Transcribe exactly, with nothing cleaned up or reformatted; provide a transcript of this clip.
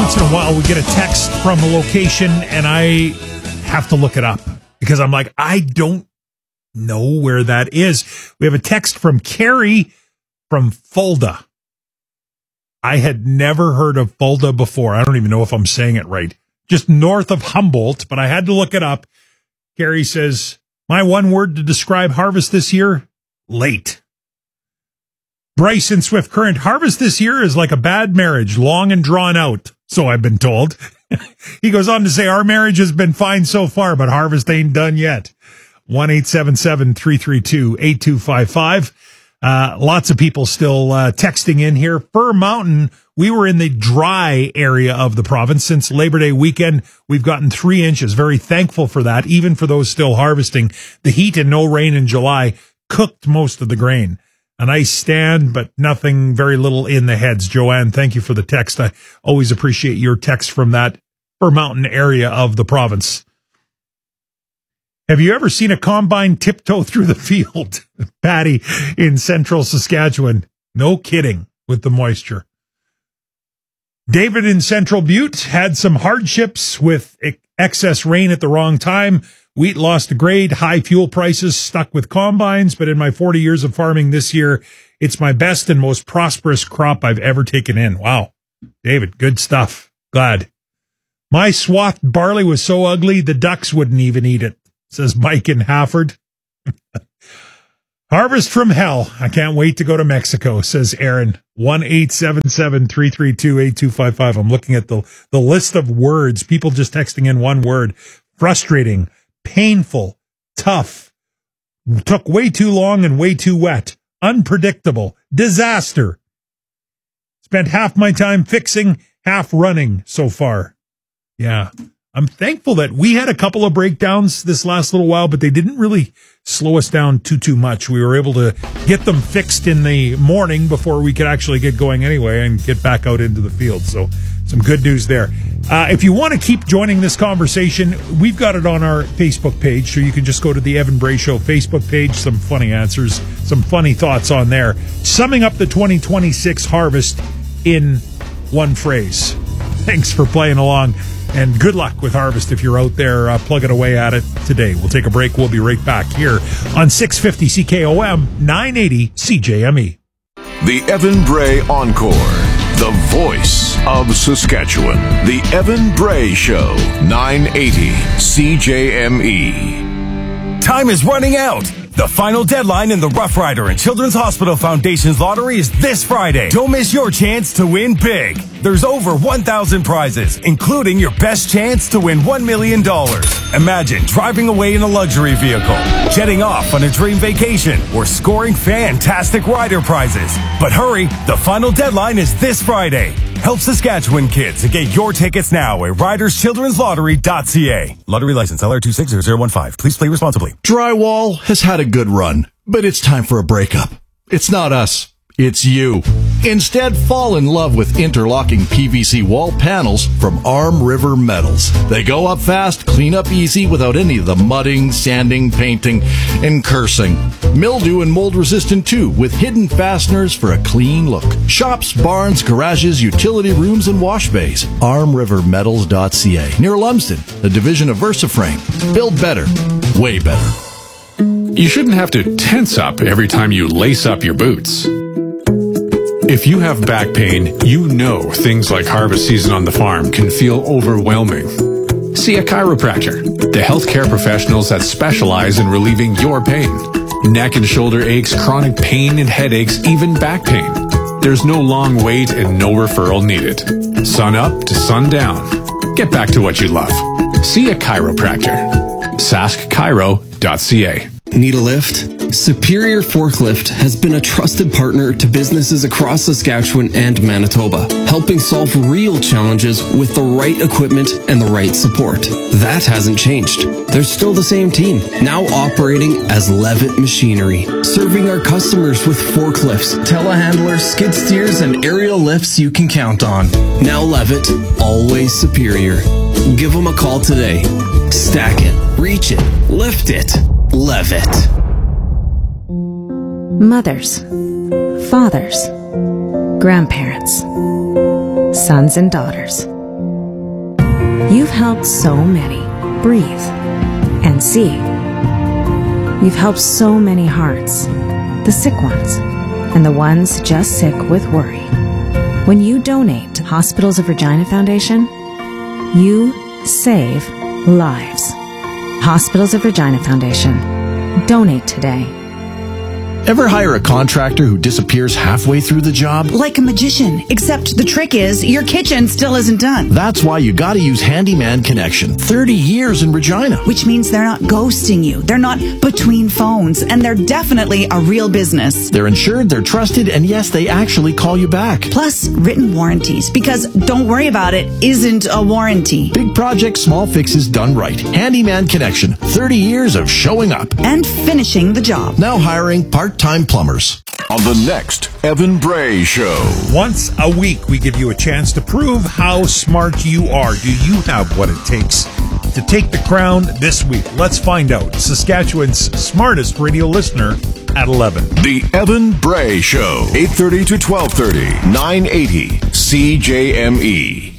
once in a while we get a text from a location and I have to look it up because I'm like, I don't know where that is. We have a text from Carrie from Fulda. I had never heard of Fulda before. I don't even know if I'm saying it right. Just north of Humboldt, but I had to look it up. Carrie says, my one word to describe harvest this year, late. Bryce in Swift Current, harvest this year is like a bad marriage, long and drawn out, so I've been told. He goes on to say, our marriage has been fine so far, but harvest ain't done yet. one eight seven seven, three three two, eight two five five. Uh, lots of people still uh, texting in here. Fir Mountain, we were in the dry area of the province since Labor Day weekend. We've gotten three inches. Very thankful for that, even for those still harvesting. The heat and no rain in July cooked most of the grain. A nice stand, but nothing, very little in the heads. Joanne, thank you for the text. I always appreciate your text from that Fir Mountain area of the province. Have you ever seen a combine tiptoe through the field? Patty in central Saskatchewan. No kidding with the moisture. David in Central Butte had some hardships with excess rain at the wrong time. Wheat lost a grade, high fuel prices, stuck with combines, but in my forty years of farming this year, it's my best and most prosperous crop I've ever taken in. Wow. David, good stuff. Glad. My swathed barley was so ugly, the ducks wouldn't even eat it, says Mike in Hafford. Harvest from hell. I can't wait to go to Mexico, says Aaron. one eight seven seven, three three two, eight two five five. I'm looking at the, the list of words, people just texting in one word. Frustrating, painful, tough, took way too long and way too wet, unpredictable, disaster. Spent half my time fixing, half running so far. Yeah. I'm thankful that we had a couple of breakdowns this last little while, but they didn't really slow us down too, too much. We were able to get them fixed in the morning before we could actually get going anyway and get back out into the field. So some good news there. Uh, if you want to keep joining this conversation, we've got it on our Facebook page, so you can just go to the Evan Bray Show Facebook page. Some funny answers, some funny thoughts on there. Summing up the twenty twenty-six harvest in one phrase. Thanks for playing along. And good luck with harvest if you're out there uh, plugging away at it today. We'll take a break. We'll be right back here on six fifty C K O M, nine eighty C J M E. The Evan Bray Encore, the voice of Saskatchewan. The Evan Bray Show, nine eighty C J M E. Time is running out. The final deadline in the Rough Rider and Children's Hospital Foundation's lottery is this Friday. Don't miss your chance to win big. There's over one thousand prizes, including your best chance to win one million dollars. Imagine driving away in a luxury vehicle, jetting off on a dream vacation, or scoring fantastic rider prizes. But hurry, the final deadline is this Friday. Help Saskatchewan kids and get your tickets now at riders children's lottery dot c a. Lottery license L R two six zero zero one five. Please play responsibly. Drywall has had a good run, but it's time for a breakup. It's not us. It's you. Instead, fall in love with interlocking P V C wall panels from Arm River Metals. They go up fast, clean up easy without any of the mudding, sanding, painting, and cursing. Mildew and mold resistant too, with hidden fasteners for a clean look. Shops, barns, garages, utility rooms, and wash bays. arm river metals dot c a. Near Lumsden, a division of VersaFrame. Build better. Way better. You shouldn't have to tense up every time you lace up your boots. If you have back pain, you know things like harvest season on the farm can feel overwhelming. See a chiropractor, the healthcare professionals that specialize in relieving your pain. Neck and shoulder aches, chronic pain and headaches, even back pain. There's no long wait and no referral needed. Sun up to sun down. Get back to what you love. See a chiropractor. sask chiro dot c a. Need a lift? Superior Forklift has been a trusted partner to businesses across Saskatchewan and Manitoba, helping solve real challenges with the right equipment and the right support. That hasn't changed. They're still the same team, now operating as Levitt Machinery, serving our customers with forklifts, telehandlers, skid steers, and aerial lifts you can count on. Now Levitt, always superior. Give them a call today. Stack it, reach it, lift it. Levitt. Mothers, fathers, grandparents, sons and daughters. You've helped so many breathe and see. You've helped so many hearts, the sick ones, and the ones just sick with worry. When you donate to Hospitals of Regina Foundation, you save lives. Hospitals of Regina Foundation. Donate today. Ever hire a contractor who disappears halfway through the job? Like a magician, except the trick is your kitchen still isn't done. That's why you gotta use Handyman Connection. thirty years in Regina. Which means they're not ghosting you. They're not between phones. And they're definitely a real business. They're insured, they're trusted, and yes, they actually call you back. Plus, written warranties. Because don't worry about it isn't a warranty. Big projects, small fixes done right. Handyman Connection. thirty years of showing up. And finishing the job. Now hiring part-time plumbers. On the next Evan Bray Show. Once a week, we give you a chance to prove how smart you are. Do you have what it takes to take the crown this week? Let's find out. Saskatchewan's smartest radio listener at eleven. The Evan Bray Show. eight thirty to twelve thirty. nine eighty C J M E.